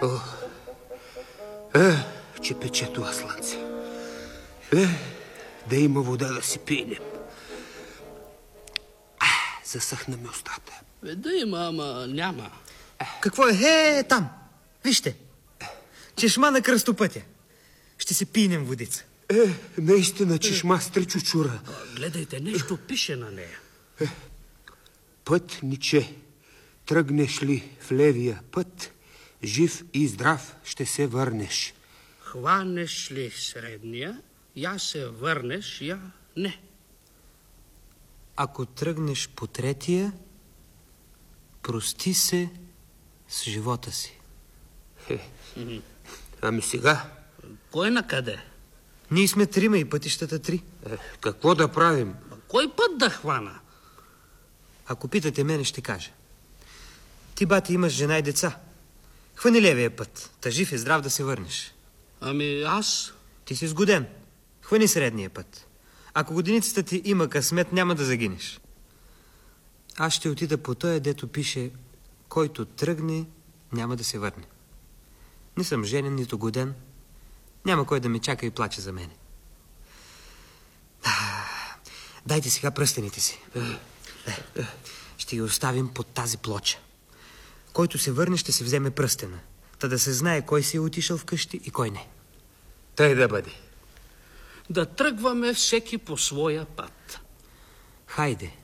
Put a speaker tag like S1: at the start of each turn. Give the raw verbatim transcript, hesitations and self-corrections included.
S1: О, е, че пече това слънце. Е, да има вода да си пинем. Засъхна ми устата.
S2: Е, да има, ама няма.
S3: Какво е? Е, там. Вижте. Чешма на кръстопътя. Ще си пинем водица.
S1: Е, наистина чешма с три чучура.
S2: Гледайте, нещо пише на нея.
S1: Е, пътниче, тръгнеш ли в левия път, жив и здрав ще се върнеш.
S2: Хванеш ли средния, я се върнеш, я не.
S3: Ако тръгнеш по третия, прости се с живота си.
S1: Е, ами сега?
S2: Кой на къде?
S3: Ние сме трима и пътищата три.
S1: Е, какво да правим?
S2: Кой път да хвана?
S3: Ако питате мене, ще кажа. Ти, бати, имаш жена и деца. Хвани левия път, та жив и здрав да се върнеш.
S2: Ами аз?
S3: Ти си сгоден. Хвани средния път. Ако годиницата ти има късмет, няма да загинеш. Аз ще отида по тоя, дето пише: който тръгне, няма да се върне. Не съм женен, нито годен. Няма кой да ме чака и плаче за мене. Дайте сега пръстените си. Е, ще ги оставим под тази плоча. Който се върне, ще се вземе пръстена, та да се знае кой си е отишъл вкъщи и кой не.
S1: Тъй да бъде.
S2: Да тръгваме всеки по своя път.
S3: Хайде.